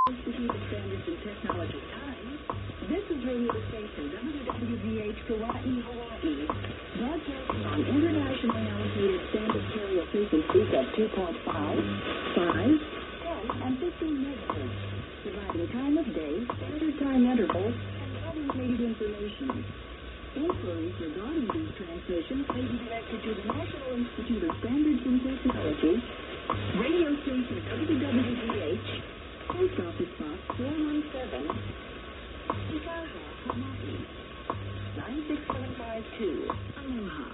Institute of Standards and Technology time. This is radio station WWVH Kauai, Hawaii. Broadcasting on internationally allocated standard carrier frequencies of 2.5, 5, 10, and 15 megahertz, providing time of day, standard time intervals, and weather-related information. Inquiries regarding these transmissions may be directed to the National Institute of Standards and Technology, radio station WWVH, Post Office Box 417, Chicago, Hawaii, 96752. Aloha.